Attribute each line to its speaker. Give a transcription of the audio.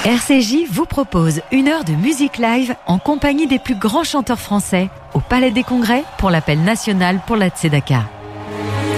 Speaker 1: RCJ vous propose 1 heure de musique live en compagnie des plus grands chanteurs français au Palais des Congrès pour l'appel national pour la Tzedaka.